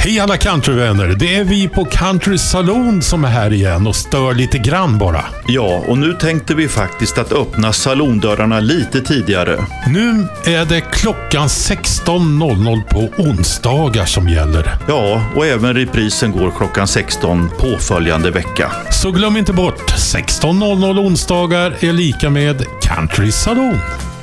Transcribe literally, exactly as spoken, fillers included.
Hej alla countryvänner, det är vi på Country Saloon som är här igen och stör lite grann bara. Ja, och nu tänkte vi faktiskt att öppna salondörrarna lite tidigare. Nu är det klockan sexton noll noll på onsdagar som gäller. Ja, och även reprisen går klockan sexton påföljande vecka. Så glöm inte bort, sexton noll noll onsdagar är lika med Country Saloon.